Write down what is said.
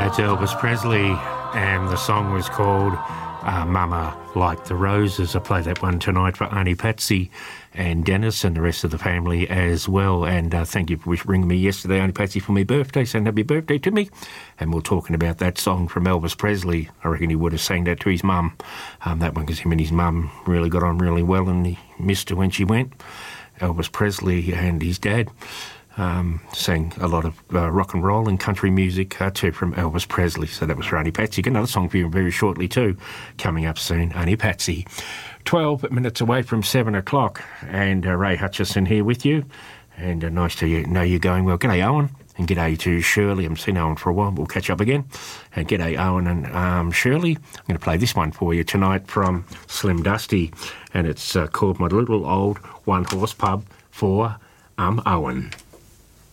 That's Elvis Presley, and the song was called Mama Like the Roses. I play that one tonight for Auntie Patsy and Dennis and the rest of the family as well. And thank you for ringing me yesterday, Auntie Patsy, for my birthday, saying happy birthday to me. And we're talking about that song from Elvis Presley. I reckon he would have sang that to his mum, that one, because him and his mum really got on really well, and he missed her when she went. Elvis Presley and his dad sang a lot of rock and roll and country music too from Elvis Presley. So that was for Auntie Patsy. Got another song for you very shortly too, coming up soon, Auntie Patsy. 12 minutes away from 7 o'clock, and Ray Hutchison here with you. And nice to know you're going well. G'day, Owen, and g'day to Shirley. I haven't seen Owen for a while, but we'll catch up again. And g'day, Owen and Shirley. I'm going to play this one for you tonight from Slim Dusty, and it's called My Little Old One Horse Pub for Owen.